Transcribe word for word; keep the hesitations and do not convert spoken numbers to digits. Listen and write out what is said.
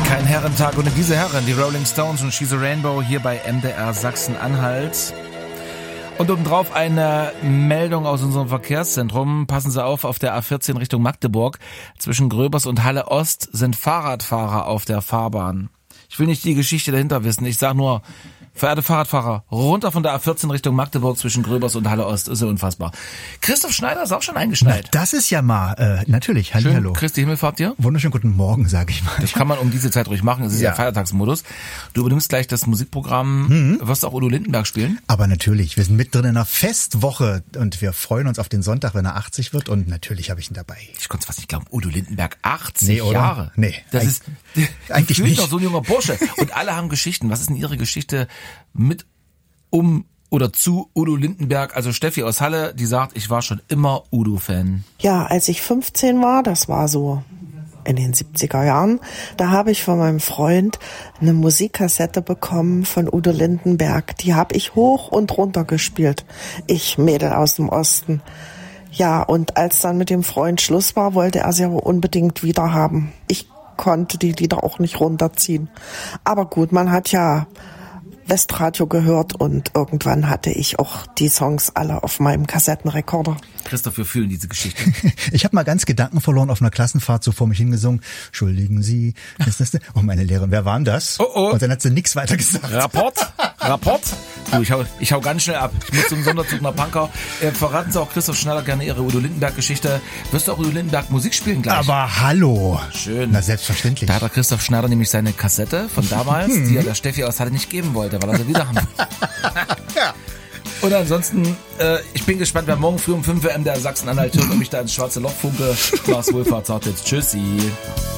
Kein Herrentag ohne diese Herren, die Rolling Stones und She's a Rainbow hier bei M D R Sachsen-Anhalt. Und obendrauf eine Meldung aus unserem Verkehrszentrum. Passen Sie auf, auf der A vierzehn Richtung Magdeburg. Zwischen Gröbers und Halle Ost sind Fahrradfahrer auf der Fahrbahn. Ich will nicht die Geschichte dahinter wissen. Ich sage nur, verehrte Fahrradfahrer, runter von der A vierzehn Richtung Magdeburg zwischen Gröbers und Halle Ost. Ist ja unfassbar. Christoph Schneider ist auch schon eingeschneit. Na, das ist ja mal, äh, natürlich. Hallihallo. Christi Himmelfahrt dir. Wunderschönen guten Morgen, sage ich mal. Das kann man um diese Zeit ruhig machen. Es ist ja, ja Feiertagsmodus. Du übernimmst gleich das Musikprogramm. Mhm. Wirst du auch Udo Lindenberg spielen? Aber natürlich. Wir sind mittendrin in einer Festwoche und wir freuen uns auf den Sonntag, wenn er achtzig wird. Und natürlich habe ich ihn dabei. Ich konnte es fast nicht glauben. Udo Lindenberg, achtzig nee, oder? Jahre. Nee. Das ist eigentlich nicht. Noch so ein junger Bursche. Und alle haben Geschichten. Was ist denn Ihre Geschichte mit um oder zu Udo Lindenberg? Also Steffi aus Halle, die sagt, ich war schon immer Udo-Fan. Ja, als ich fünfzehn war, das war so in den siebziger Jahren, da habe ich von meinem Freund eine Musikkassette bekommen von Udo Lindenberg. Die habe ich hoch und runter gespielt. Ich, Mädel aus dem Osten. Ja, und als dann mit dem Freund Schluss war, wollte er sie aber unbedingt wieder haben. Ich konnte die Lieder auch nicht runterziehen. Aber gut, man hat ja Westradio gehört und irgendwann hatte ich auch die Songs alle auf meinem Kassettenrekorder. Christoph, wir fühlen diese Geschichte. Ich habe mal ganz Gedanken verloren auf einer Klassenfahrt, so vor mich hingesungen. Entschuldigen Sie. Ist das, oh, meine Lehrerin, wer war denn das? Oh, oh. Und dann hat sie nichts weiter gesagt. Rapport, Rapport. Du, ich hau, ich hau ganz schnell ab. Ich muss zum Sonderzug nach Pankau. Äh, verraten Sie auch Christoph Schneider gerne Ihre Udo Lindenberg-Geschichte. Wirst du auch Udo Lindenberg Musik spielen gleich? Aber hallo. Schön. Na, selbstverständlich. Da hat der Christoph Schneider nämlich seine Kassette von damals, hm. die er der Steffi aus Halle nicht geben wollte, weil er sie wieder haben wollte. Ja. Und ansonsten, äh, ich bin gespannt, wer morgen früh um fünf Uhr M D R Sachsen-Anhalt hört und mich da ins schwarze Loch funke. Lars Wohlfahrt sagt jetzt Tschüssi.